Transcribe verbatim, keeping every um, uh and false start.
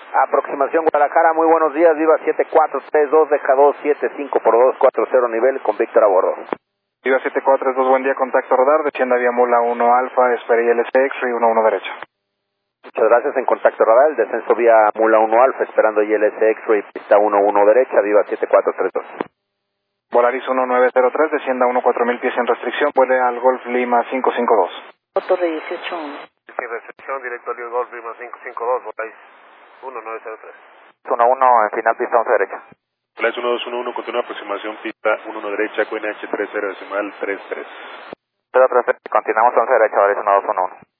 Aproximación Guadalajara, muy buenos días, Viva siete cuatro tres dos, deja dos siete cinco por dos cuatro cero nivel con Víctor a bordo. Viva siete cuatro tres dos, buen día, contacto radar, descienda vía Mula uno Alfa, espera I L C X-Ray uno uno derecha. Muchas gracias, en contacto radar, el descenso vía Mula uno Alfa, esperando I L C X-Ray, pista uno uno derecha, Viva siete cuatro tres dos. Volaris uno nueve cero tres, descienda uno cuatro mil pies en restricción, vuele al Golf Lima cinco cinco dos. Torre dieciocho uno. Sin restricción, directo al Golf Lima cinco cinco dos, Volaris uno nueve cero tres. uno uno, en final pista once derecha. Volaris uno dos uno uno, continúa aproximación, pista uno uno derecha, Q N H tres cero decimal tres tres. cero tres, continuamos once derecha, Volaris uno dos uno uno.